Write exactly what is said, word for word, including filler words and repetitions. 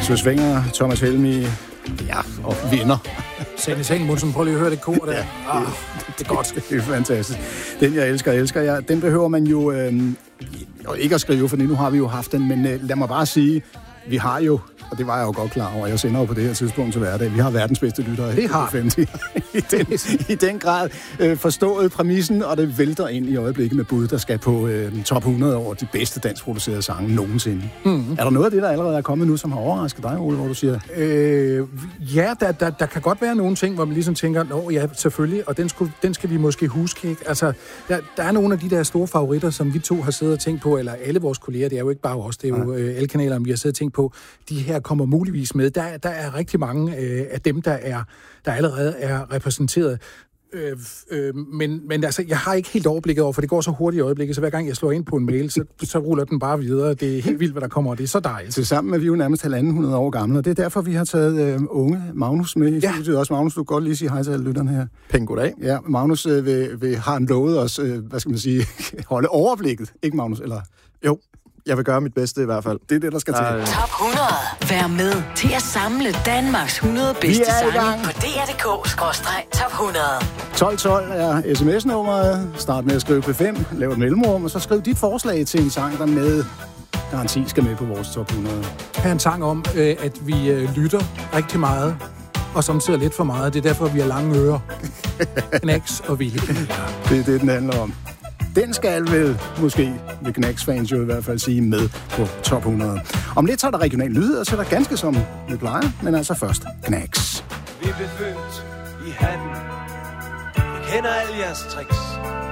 Søs Wenger, Thomas Helmig, ja, og vinder. Sanne Sengmundsen, prøv lige at høre det kor der. Ja, ah, det er godt. Det er fantastisk. Den, jeg elsker, elsker jeg. Den behøver man jo øh, ikke at skrive, for nu har vi jo haft den, men øh, lad mig bare sige, vi har jo, og det var jeg jo godt klar over, jeg sender jo på det her tidspunkt til hverdag, vi har verdens bedste lyttere. Det har vi. I, den, I den grad øh, forstået præmissen, og det vælter ind i øjeblikket med bud, der skal på øh, top hundrede over de bedste danskproducerede sange nogensinde. Mm-hmm. Er der noget af det, der allerede er kommet nu, som har overrasket dig, Ole, hvor du siger? Øh, ja, der, der, der kan godt være nogle ting, hvor man ligesom tænker, nå ja, selvfølgelig, og den, skulle, den skal vi måske huske, ikke? Altså, der, der er nogle af de der store favoritter, som vi to har siddet og tænkt på, eller alle vores kolleger, det er jo ikke bare os, det er jo øh, alle kanalerne, vi har siddet og tænkt på, de her kommer muligvis med. Der, der er rigtig mange øh, af dem, der er der allerede er repræsenteret. Øh, øh, men, men altså, jeg har ikke helt overblikket over, for det går så hurtigt i øjeblikket, så hver gang jeg slår ind på en mail, så, så ruller den bare videre. Det er helt vildt, hvad der kommer, og det er så dejligt. Til sammen er vi jo nærmest halvanden hundrede år gamle, og det er derfor, vi har taget øh, unge Magnus med i ja. studiet. Også Magnus, du kan godt lige sige hej til alle lytterne her. Pæn goddag. Ja, Magnus øh, vil, vil, har en lovet os, øh, hvad skal man sige, holde overblikket. Ikke Magnus, eller? Jo. Jeg vil gøre mit bedste i hvert fald. Det er det, der skal til. Top hundrede. Vær med til at samle Danmarks hundrede bedste sange på D R punktum d k skråstreg top hundrede. tolv tolv er sms-nummeret. Start med at skrive P fem, lav et mellemrum, og så skriv dit forslag til en sang, der med garanti skal med på vores top hundrede. Her er en sang om, øh, at vi øh, lytter rigtig meget, og samtidig lidt for meget. Det er derfor, vi har lange ører. Knacks og vilde kaneler. Det er det, den handler om. Den skal vel, måske vil Knacks-fans jo i hvert fald sige, med på top hundrede. Om lidt så er der regional nyheder, så er der ganske som vi plejer, men altså først Knacks. Vi blev født i hatten. Vi kender alle jeres tricks.